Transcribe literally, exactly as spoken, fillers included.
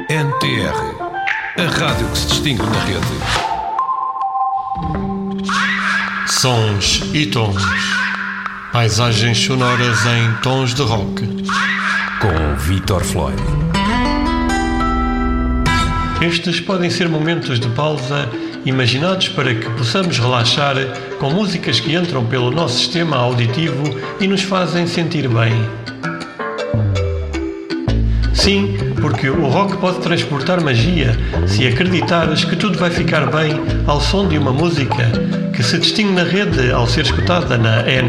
N T R, a rádio que se distingue na rede. Sons e tons. Paisagens sonoras em tons de rock. Com Vítor Floyd. Estes podem ser momentos de pausa imaginados para que possamos relaxar com músicas que entram pelo nosso sistema auditivo e nos fazem sentir bem. Sim, porque o rock pode transportar magia se acreditares que tudo vai ficar bem ao som de uma música que se distingue na rede ao ser escutada na N